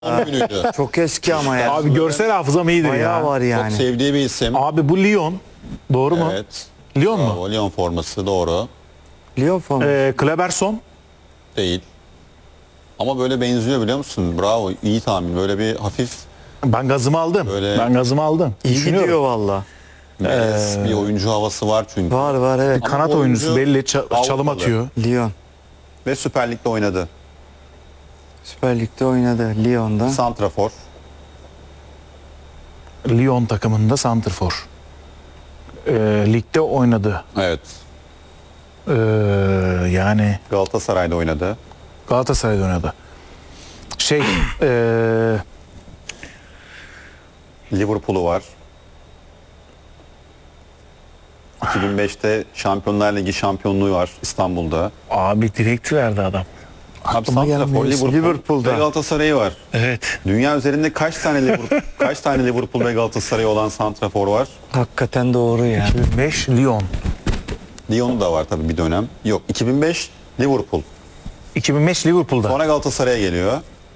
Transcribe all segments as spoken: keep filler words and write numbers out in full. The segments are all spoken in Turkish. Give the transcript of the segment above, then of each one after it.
Son günüydü. Çok eski ama ya. Abi görsel hafızam iyidir Bayağı ya. var Çok yani. sevdiği bir isim. Abi bu Lyon. Doğru mu? Evet. Lyon mu? Bravo, Lyon forması doğru. Lyon formu. Ee, Kleberson. Değil. Ama böyle benziyor biliyor musun? Bravo, iyi tahmin. Böyle bir hafif Ben gazımı aldım. Böyle- Ben gazımı aldım. İyi Düşünüyorum. gidiyor valla. melez bir oyuncu havası var çünkü. Var var evet. Ama Kanat bu oyuncusu oyuncu belli. ça- çalım Avrupalı. atıyor. Lyon. Ve Süper Lig'de oynadı. Süper Lig'de oynadı Lyon'da. Santrafor. Lyon takımında santrfor. Ee, ligde oynadı. Evet. Ee, yani Galatasaray'da oynadı. Galatasaray'da oynadı. Şey, ee, Liverpool'u var. iki bin beşte Şampiyonlar Ligi şampiyonluğu var İstanbul'da. abi direkt verdi adam. Abi Aklıma Santrafor, gelmiyor. Liverpool Liverpool'da. ve Galatasaray'ı var. Evet. Dünya üzerinde kaç tane Liverpool, kaç tane Liverpool ve Galatasaray olan santrafor var? Hakikaten doğru ya. iki bin beş Lyon. Lyon'u da var tabii bir dönem. Yok, iki bin beş Liverpool. iki bin beş Liverpool'da. Sonra Galatasaray'a geliyor.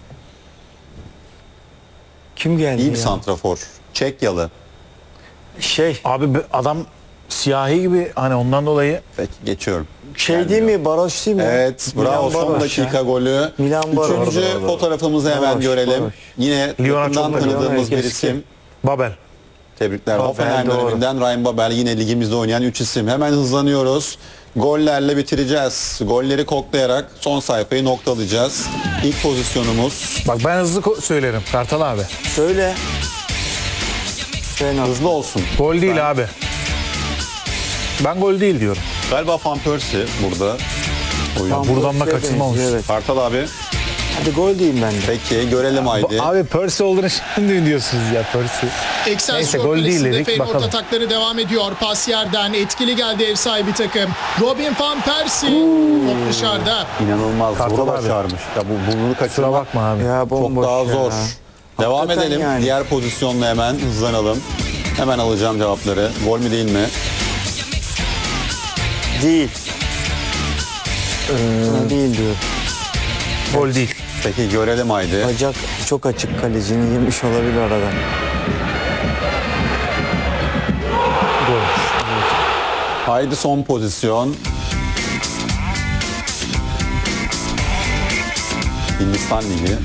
Kim geldi İyi bir ya? santrafor. Çekyalı. Şey, Abi be- adam siyahi gibi, hani ondan dolayı Peki geçiyorum. şey değil mi? Baroş değil mi? Evet, Milan bravo, son Baroş dakika ya. golü. Milan Baroş. Üçüncü Doğru, doğru. fotoğrafımızı hemen Baroş, görelim. Baroş. Yine Lyon'a yakından çok tanıdığımız Lyon'a bir eski. isim. Babel. Tebrikler. Babel, Hoffenheim doğru. döneminden Ryan Babel, yine ligimizde oynayan üç isim. Hemen hızlanıyoruz. Gollerle bitireceğiz. Golleri koklayarak son sayfayı noktalayacağız. İlk pozisyonumuz. Bak ben hızlı ko- söylerim Kartal abi. Söyle. Söyle. Hızlı olsun. Gol değil abi. Ben gol değil diyorum. Galiba Van Persie burada. Oyun. Tam buradan da Perse'ye kaçırmamış. benziyor, Evet. Kartal abi. Hadi gol diyeyim ben de. Peki görelim haydi. Abi Percy olduğunu şimdi mi diyorsunuz ya Percy? Neyse, Excelsior gol değil kalesinde dedik, Feyenoord bakalım. atakları devam ediyor. Pas yerden etkili geldi ev sahibi takım. Robin van Persie top dışarıda. İnanılmaz. Kartal Zor abi. başarmış. Ya bu burnunu Kusura kaçırmak bakma abi. Ya çok bomboş daha ya. zor. Devam Hakikaten edelim. yani. Diğer pozisyonla hemen hızlanalım. Hemen alacağım cevapları. Gol mü değil mi? Değil. Ee, değil diyor. Gol değil. Peki görelim haydi. Bacak çok açık, kalecinin girmiş olabilir aradan. Gol. Haydi son pozisyon. Hindistan Ligi.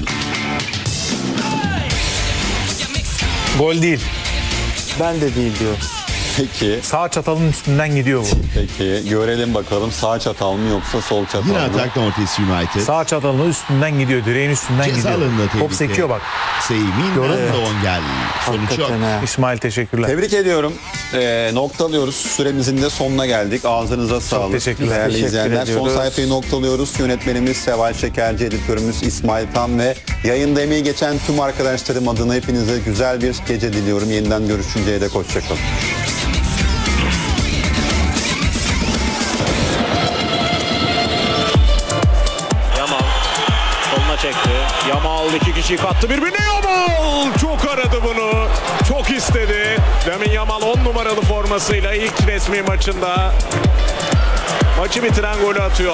Gol değil. Ben de değil diyor. Peki. Sağ çatalın üstünden gidiyor bu. Peki görelim bakalım sağ çatal mı yoksa sol çatal Yine mı? atak Northeast United. Sağ çatalın üstünden gidiyor. Direğin üstünden Ceza gidiyor. alanında Top tehlike. sekiyor bak. Seymin Gördün mü? Dongel. Sonuç yok. Hakikaten ha. İsmail teşekkürler. Tebrik ediyorum. Ee, noktalıyoruz. Süremizin de sonuna geldik. Ağzınıza sağlık. teşekkürler. Değerli Teşekkür izleyenler. Son ediyoruz. sayfayı noktalıyoruz. Yönetmenimiz Seval Şekerci, editörümüz İsmail Tam ve yayında emeği geçen tüm arkadaşlarım adına hepinize güzel bir gece diliyorum. Yeniden görüşünceye dek hoşçakalın. Yamal soluna çekti. Yamal iki kişiyi kattı birbirine. Yamal çok aradı bunu. Çok istedi. Lamine Yamal on numaralı formasıyla ilk resmi maçında maçı bitiren golü atıyor.